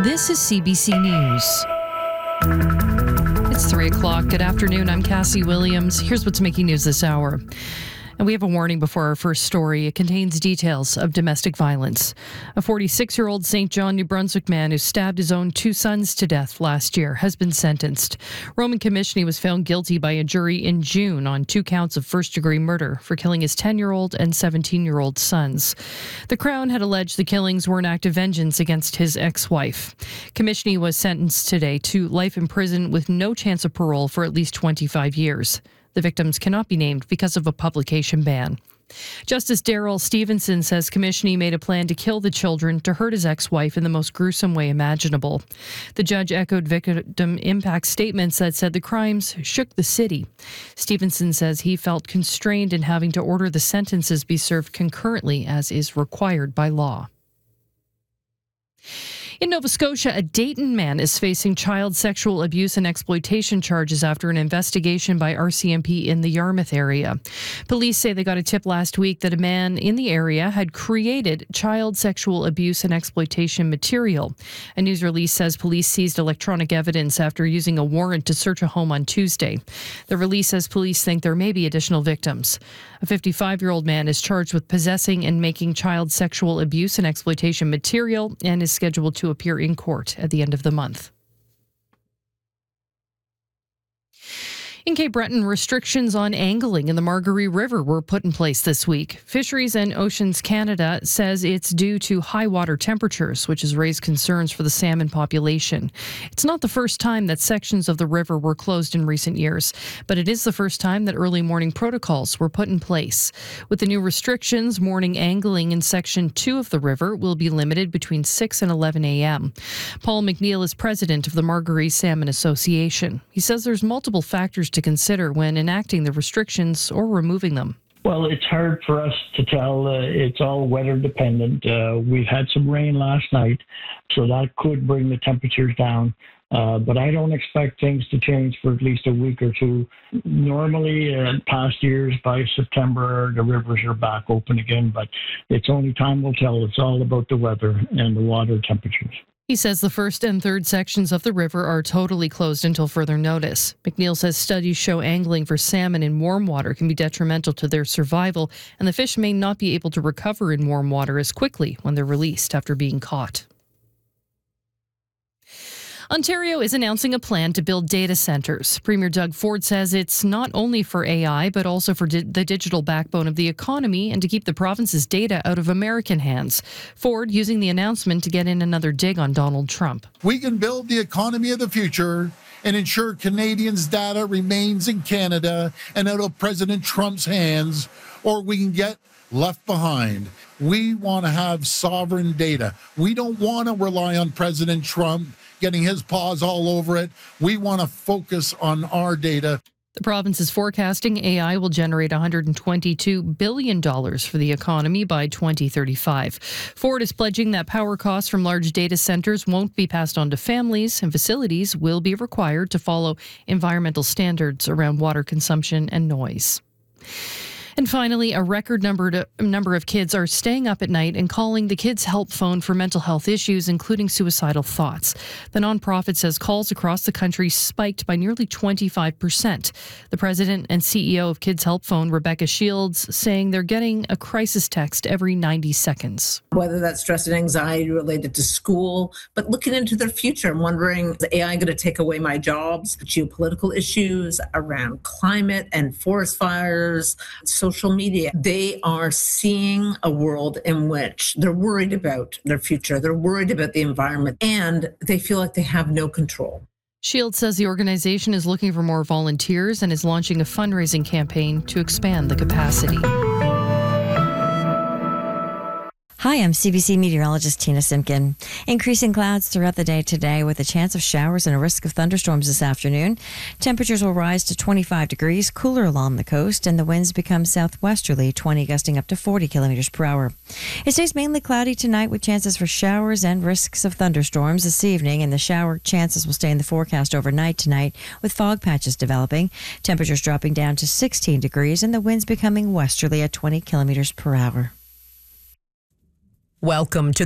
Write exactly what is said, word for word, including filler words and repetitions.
This is C B C News. It's three o'clock. Good afternoon. I'm Cassie Williams. Here's what's making news this hour. And we have a warning before our first story. It contains details of domestic violence. A forty-six-year-old Saint John, New Brunswick man who stabbed his own two sons to death last year has been sentenced. Roman Commissioner was found guilty by a jury in June on two counts of first-degree murder for killing his ten-year-old and seventeen-year-old sons. The Crown had alleged the killings were an act of vengeance against his ex-wife. Commissioner was sentenced today to life in prison with no chance of parole for at least twenty-five years. The victims cannot be named because of a publication ban. Justice Daryl Stevenson says Commissioner made a plan to kill the children to hurt his ex-wife in the most gruesome way imaginable. The judge echoed victim impact statements that said the crimes shook the city. Stevenson says he felt constrained in having to order the sentences be served concurrently, as is required by law. In Nova Scotia, a Dayton man is facing child sexual abuse and exploitation charges after an investigation by R C M P in the Yarmouth area. Police say they got a tip last week that a man in the area had created child sexual abuse and exploitation material. A news release says police seized electronic evidence after using a warrant to search a home on Tuesday. The release says police think there may be additional victims. A fifty-five-year-old man is charged with possessing and making child sexual abuse and exploitation material and is scheduled to appear in court at the end of the month. In Cape Breton, restrictions on angling in the Margaree River were put in place this week. Fisheries and Oceans Canada says it's due to high water temperatures, which has raised concerns for the salmon population. It's not the first time that sections of the river were closed in recent years, but it is the first time that early morning protocols were put in place. With the new restrictions, morning angling in Section two of the river will be limited between six and eleven a.m. Paul McNeil is president of the Margaree Salmon Association. He says there's multiple factors to consider when enacting the restrictions or removing them. Well, it's hard for us to tell. Uh, it's all weather dependent. Uh, we've had some rain last night, so that could bring the temperatures down. Uh, but I don't expect things to change for at least a week or two. Normally, uh, past years, by September, the rivers are back open again, but it's only time will tell. It's all about the weather and the water temperatures. He says the first and third sections of the river are totally closed until further notice. McNeil says studies show angling for salmon in warm water can be detrimental to their survival, and the fish may not be able to recover in warm water as quickly when they're released after being caught. Ontario is announcing a plan to build data centres. Premier Doug Ford says it's not only for A I, but also for di- the digital backbone of the economy and to keep the province's data out of American hands. Ford using the announcement to get in another dig on Donald Trump. We can build the economy of the future and ensure Canadians' data remains in Canada and out of President Trump's hands, or we can get left behind. We want to have sovereign data. We don't want to rely on President Trump getting his paws all over it. We want to focus on our data. The province is forecasting A I will generate one hundred twenty-two billion dollars for the economy by twenty thirty-five. Ford is pledging that power costs from large data centres won't be passed on to families, and facilities will be required to follow environmental standards around water consumption and noise. And finally, a record number, to, number of kids are staying up at night and calling the Kids Help Phone for mental health issues, including suicidal thoughts. The nonprofit says calls across the country spiked by nearly twenty-five percent. The president and C E O of Kids Help Phone, Rebecca Shields, saying they're getting a crisis text every ninety seconds. Whether that's stress and anxiety related to school, but looking into their future and wondering, is A I going to take away my jobs? Geopolitical issues around climate and forest fires, social media. They are seeing a world in which they're worried about their future. They're worried about the environment, and they feel like they have no control. Shields says the organization is looking for more volunteers and is launching a fundraising campaign to expand the capacity. Hi, I'm C B C meteorologist Tina Simpkin. Increasing clouds throughout the day today with a chance of showers and a risk of thunderstorms this afternoon. Temperatures will rise to twenty-five degrees, cooler along the coast, and the winds become southwesterly, twenty gusting up to forty kilometers per hour. It stays mainly cloudy tonight with chances for showers and risks of thunderstorms this evening, and the shower chances will stay in the forecast overnight tonight with fog patches developing. Temperatures dropping down to sixteen degrees and the winds becoming westerly at twenty kilometers per hour. Welcome to